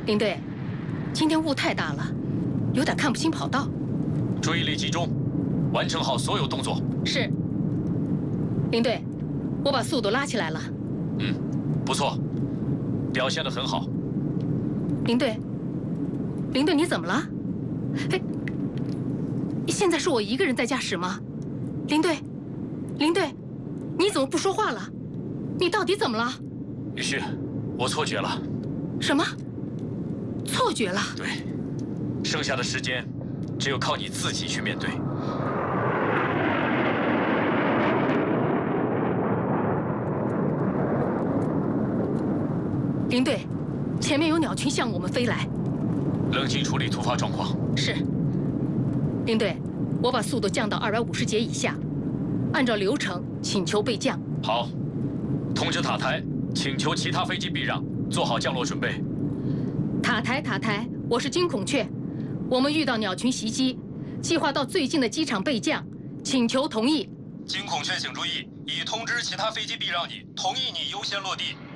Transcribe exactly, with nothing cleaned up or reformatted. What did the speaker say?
领队，今天雾太大了，有点看不清跑道。 注意力集中，完成好所有动作。 是。领队，我把速度拉起来了。 嗯，不错，表现得很好。 领队，领队，你怎么了？哎，现在是我一个人在驾驶吗？领队，领队，你怎么不说话了？你到底怎么了？ 雨旭，我错觉了。 什么？错觉了？ 对，剩下的时间只有靠你自己去面对。 领队，前面有鸟群向我们飞来。 冷静处理突发状况。 是。领队，我把速度降到二百五十节以下，按照流程请求备降。 好，通知塔台，请求其他飞机避让，做好降落准备。 塔台，塔台，我是金孔雀，我们遇到鸟群袭击，计划到最近的机场备降，请求同意。 金孔雀，请注意，已通知其他飞机避让你，同意你优先落地。